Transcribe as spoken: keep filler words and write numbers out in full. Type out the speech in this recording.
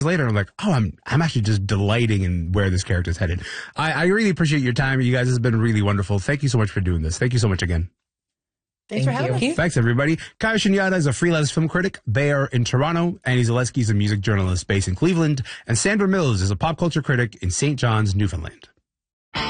later, I'm like, oh, I'm I'm actually just delighting in where this character is headed. I, I really appreciate your time. You guys has been really wonderful. Thank you so much for doing this. Thank you so much again. Thanks Thank for having you. us. Thanks, everybody. Kyle Shunyata is a freelance film critic there in Toronto. Annie Zaleski is a music journalist based in Cleveland. And Sandra Mills is a pop culture critic in Saint John's, Newfoundland.